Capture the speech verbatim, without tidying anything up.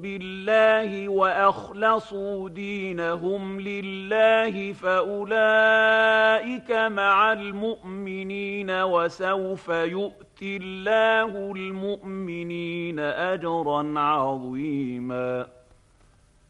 بالله وأخلصوا دينهم لله فأولئك مع المؤمنين وسوف يؤتي الله المؤمنين أجرا عظيما